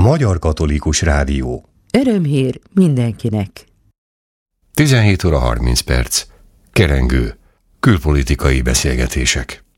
Magyar Katolikus Rádió. Örömhír mindenkinek. 17 óra 30 perc. Kerengő. Külpolitikai beszélgetések.